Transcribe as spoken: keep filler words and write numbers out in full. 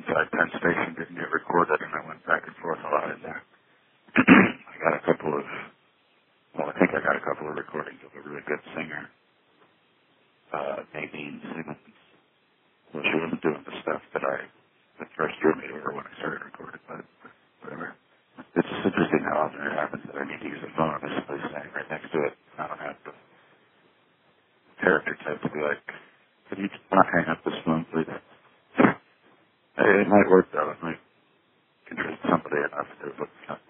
outside Penn Station didn't get recorded, and I went back and forth a lot in there. I got a couple of, well, I think I got a couple of recordings of a really good singer, uh, Nadine Simmons. Well, she wasn't doing the stuff that I, that first drew me to her when I started recording, but whatever. It's just interesting how often it happens that I need to use a phone. There's somebody standing right next to it. I don't have the character type to be like, could you not hang up this phone, please? It might work, though. It might interest somebody enough to look